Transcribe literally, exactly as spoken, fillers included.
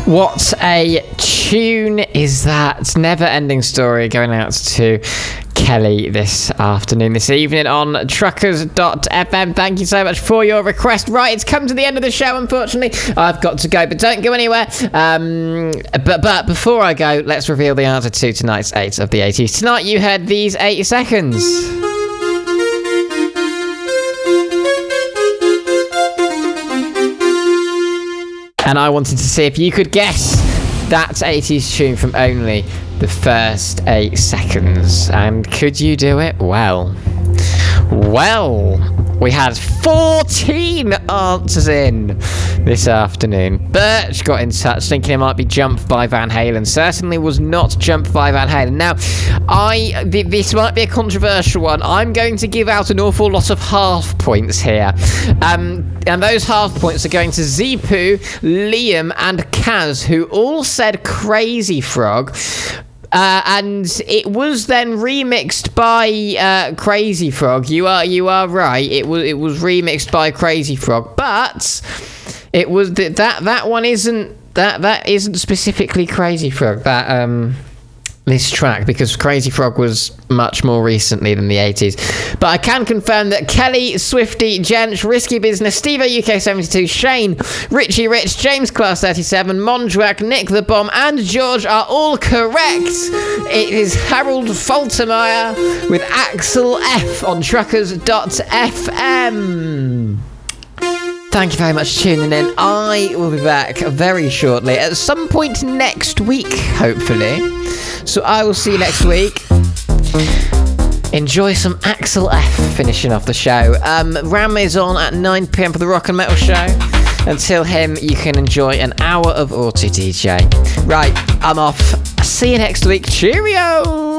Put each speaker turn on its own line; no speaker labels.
What a tune is that? Never ending story going out to Kelly this afternoon, this evening on truckers dot f m. Thank you so much for your request. Right, it's come to the end of the show, unfortunately. I've got to go, but don't go anywhere. Um, but, but before I go, let's reveal the answer to tonight's eight of the eighties. Tonight you had these eighty seconds. And I wanted to see if you could guess that eighties tune from only the first eight seconds. And could you do it? Well, well, we had fourteen answers in this afternoon. Birch got in touch thinking it might be Jump by Van Halen. Certainly was not Jump by Van Halen. Now, I th- this might be a controversial one. I'm going to give out an awful lot of half points here. Um, and those half points are going to Zipu, Liam, and Kaz, who all said Crazy Frog. Uh, and it was then remixed by uh, Crazy Frog. You are you are right. It was it was remixed by Crazy Frog, but it was th- that that one isn't that that isn't specifically Crazy Frog. That um this track, because Crazy Frog was much more recently than the eighties. But I can confirm that Kelly, Swifty, Jench, Risky Business, Steve U K seventy-two, Shane, Richie Rich, James Class thirty-seven, Mondrak, Nick the Bomb, and George are all correct. It is Harold Faltermeyer with Axel F on truckers dot f m. Thank you very much for tuning in. I will be back very shortly, at some point next week, hopefully. So I will see you next week. Enjoy some Axel F finishing off the show. Um, Ram is on at nine p.m. for the Rock and Metal Show. Until him, you can enjoy an hour of Auto D J. Right, I'm off. See you next week. Cheerio!